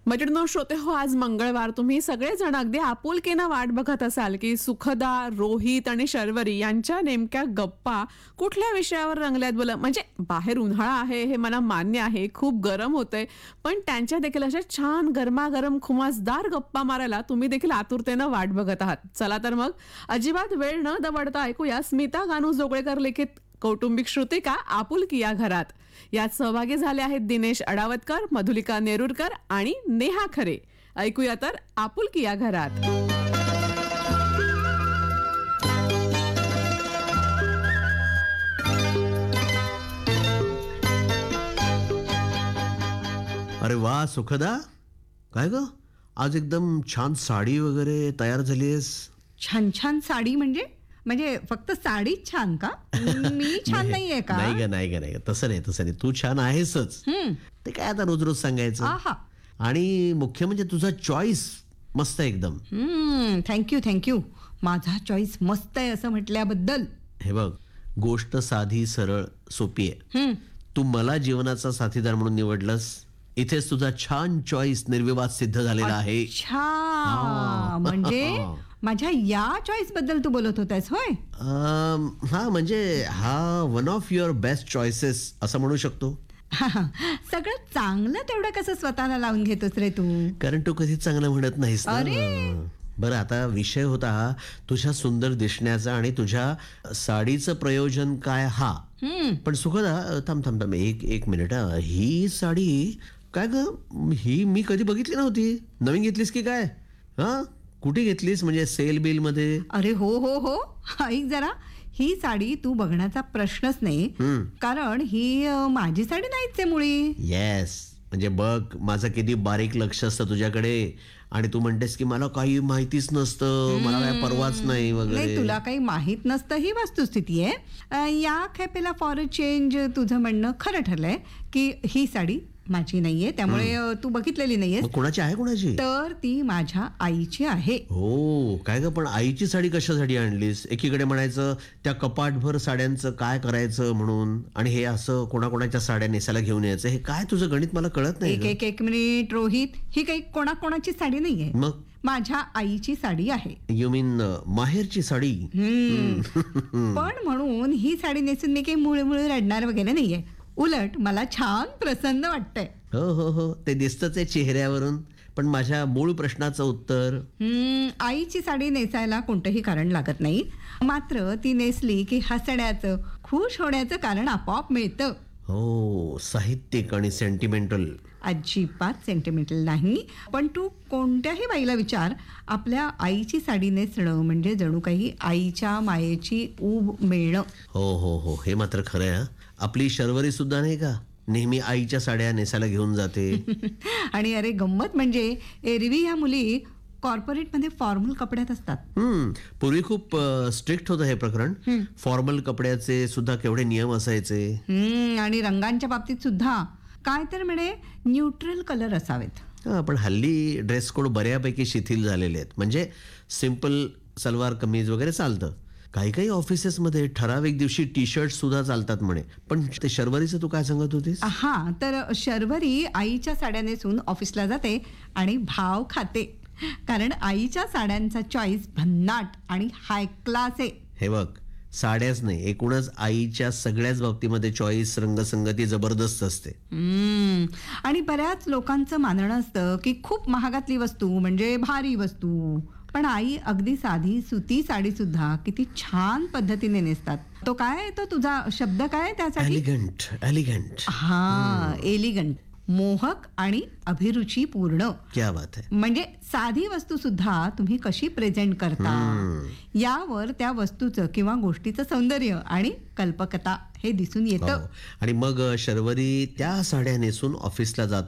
मैत्रिणींनो, श्रोते हो, आज मंगळवार. तुम्ही सगळेजण अगदी आपुलकीनं वाट बघत असाल की सुखदा, रोहित आणि शर्वरी यांच्या नेमक्या गप्पा कुठल्या विषयावर रंगल्यात बोला. म्हणजे बाहेर उन्हाळा आहे हे मला मान्य आहे, खूप गरम होतंय, पण त्यांच्या देखील अशा छान गरमागरम खुमासदार गप्पा मारायला तुम्ही देखील आतुरतेनं वाट बघत आहात. चला तर मग अजिबात वेळ न दवडता ऐकूया स्मिता गानू जोगळेकर लिखित कौटुंबिक श्रुतिका आपुलकी या घरात. यात सहभागी झाले आहेत दिनेश अडावतकर, मधुलिका नेरुरकर आणि नेहा खरे. ऐकूया तर आपुलकी या घरात. अरे वा सुखदा, काय ग आज एकदम छान साडी वगैरे तयार झालीयस. छान छान साडी म्हणजे म्हणजे फक्त साडीच छान का? मी छान नाहीये का? नाही ग, नाही ग, नाही ग, तसं नाही. तू छान आहेसच. ते काय आता रोज रोज सांगायचं. आहा. आणि मुख्य म्हणजे तुझा चॉईस मस्त आहे एकदम. थँक्यू. माझा चॉईस मस्त आहे असं म्हटल्याबद्दल. हे बघ, गोष्ट साधी, सरळ, सोपी आहे. तू मला जीवनाचा साथीदार म्हणून निवडलंस. इथेच तुझा छान चॉईस निर्विवाद सिद्ध झालेला आहे. अच्छा, म्हणजे माझ्या या चॉईस बद्दल तू बोलत होतास होय? हा, म्हणजे हा one of your best choices असं म्हणू शकतो. सगळं चांगलं तेवढं कसं स्वतःला लावून घेतोस रे तू? कारण तू कधी चांगलं म्हणत नाहीस ना. अरे. बरं, आता विषय होता तुझ्या सुंदर दिसण्याचा आणि तुझ्या साडीचं प्रयोजन काय हा. पण सुखदा, थांब एक मिनिट. ही साडी काय ग, ही मी कधी बघितली नव्हती. नवीन घेतलीस की काय? हा, कुठे घेतलीस? म्हणजे सेल बिल मध्ये? अरे हो, ऐक जरा. ही साडी तू बघण्याचा प्रश्नच नाही, कारण ही माझी साडी नाहीच आहे मुळी. येस, म्हणजे बघ माझं किती बारीक लक्ष असतं तुझ्याकडे. आणि तू म्हणतेस की मला काही माहितीच नसतं, मला काय परवाच नाही वगैरे. नाही, तुला काही माहित नसतं ही वस्तुस्थिती आहे. या खेपेला फॉर अ चेंज तुझं म्हणणं खरं ठरलंय की ही साडी माझी नाहीये, त्यामुळे तू बघितलेली नाहीयेस. कोणाची आहे? कोणाची? तर ती माझ्या आईची आहे. हो काय ग, पण आईची साडी कशासाठी आणलीस? एकीकडे म्हणायचं त्या कपाटभर साड्यांचं काय करायचं म्हणून, आणि हे असं कोणाकोणाच्या साड्या नेसायला घेऊन यायचं. हे काय तुझं गणित मला कळत नाही. एक मिनिट रोहित, ही काही कोणाकोणाची साडी नाहीये, मग माझ्या आईची साडी आहे. यू मीन माहेरची साडी? पण म्हणून ही साडी नेसून मी काही मुळे रडणार वगैरे नाहीये. उलट मला छान प्रसन्न वाटतंय. हो, ते दिसतच आहे चेहऱ्यावरून. पण माझ्या मूळ प्रश्नाचं उत्तर? आईची साडी नेसायला कोणतंही कारण लागत नाही, मात्र ती नेसली की हसण्याचं, खुश होण्याचं कारण आपोआप मिळतं. हो, साहित्यिक आणि सेंटिमेंटल. अजिबात सेंटिमेंटल नाही. पण तू कोणत्याही बाईला विचार, आपल्या आईची साडी नेसणं म्हणजे जणू काही आईच्या मायेची ऊब मिळणं. हो, हे मात्र खरं आहे. आपली शर्वरी सुद्धा नाही का नेहमी आईच्या साड्या नेसायला घेऊन जाते. आणि अरे गंमत म्हणजे एरवी ह्या मुली कॉर्पोरेटमध्ये फॉर्मल कपड्यात असतात. पूर्वी खूप स्ट्रिक्ट होतं हे प्रकरण. फॉर्मल कपड्याचे सुद्धा केवढे नियम असायचे. आणि रंगांच्या बाबतीत सुद्धा काय तर म्हणे न्यूट्रल कलर असावेत. पण हल्ली ड्रेस कोड बऱ्यापैकी शिथिल झालेले आहेत. म्हणजे सिंपल सलवार कमीज वगैरे चालतं. काही ऑफिसेसमध्ये ठराविक दिवशी टी शर्ट सुद्धा चालतात म्हणे. पण ते शर्वरीचं तू काय सांगत होतीस? हा, तर शर्वरी आईच्या साड्या नेसून ऑफिसला जाते आणि भाव खाते, कारण आईच्या साड्यांचा चॉईस भन्नाट आणि हाय क्लास आहे. हे बघ, साड्याच नाही, एकूणच आईच्या सगळ्याच बाबतीमध्ये चॉईस, रंगसंगती जबरदस्त असते. आणि बऱ्याच लोकांचं मानणं असतं की खूप महागातली वस्तू म्हणजे भारी वस्तू, पण आई अगदी साधी सुती साडी सुद्धा किती छान पद्धतीने नेसतात. तो काय, तो तुझा शब्द काय त्यासाठी? एलिगंट. हा, एलिगंट, मोहक आणि अभिरुची पूर्ण. क्या बात आहे. म्हणजे साधी वस्तू सुद्धा तुम्ही कशी प्रेझेंट करता यावर त्या वस्तूचं किंवा गोष्टीचं सौंदर्य आणि कल्पकता हे दिसून येतं. आणि मग शर्वरी त्या साड्या नेसून ऑफिसला जाते